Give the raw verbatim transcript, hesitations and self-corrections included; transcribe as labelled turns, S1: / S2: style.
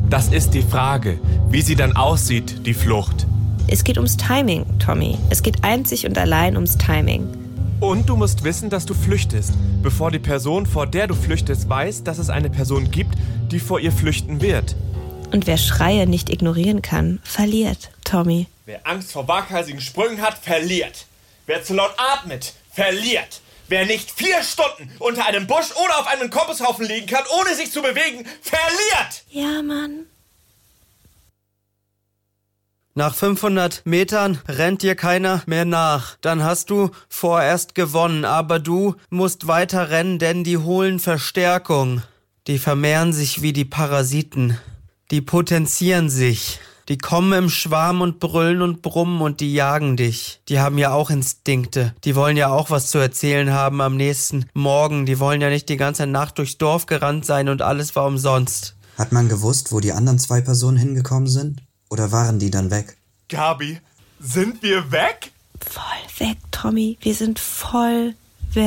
S1: Das ist die Frage, wie sie dann aussieht, die Flucht.
S2: Es geht ums Timing, Tommy. Es geht einzig und allein ums Timing.
S1: Und du musst wissen, dass du flüchtest, bevor die Person, vor der du flüchtest, weiß, dass es eine Person gibt, die vor ihr flüchten wird.
S2: Und wer Schreie nicht ignorieren kann, verliert, Tommy.
S1: Wer Angst vor waghalsigen Sprüngen hat, verliert. Wer zu laut atmet, verliert. Wer nicht vier Stunden unter einem Busch oder auf einem Komposthaufen liegen kann, ohne sich zu bewegen, verliert!
S2: Ja, Mann.
S3: Nach fünfhundert Metern rennt dir keiner mehr nach. Dann hast du vorerst gewonnen, aber du musst weiter rennen, denn die holen Verstärkung. Die vermehren sich wie die Parasiten. Die potenzieren sich. Die kommen im Schwarm und brüllen und brummen und die jagen dich. Die haben ja auch Instinkte. Die wollen ja auch was zu erzählen haben am nächsten Morgen. Die wollen ja nicht die ganze Nacht durchs Dorf gerannt sein und alles war umsonst.
S4: Hat man gewusst, wo die anderen zwei Personen hingekommen sind? Oder waren die dann weg?
S1: Gabi, sind wir weg?
S2: Voll weg, Tommy. Wir sind voll